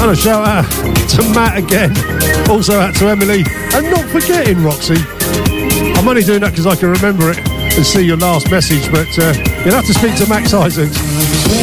And a shout out to Matt again. Also out to Emily. And not forgetting Roxy. I'm only doing that because I can remember it and see your last message, but you'll have to speak to Max Isaacs.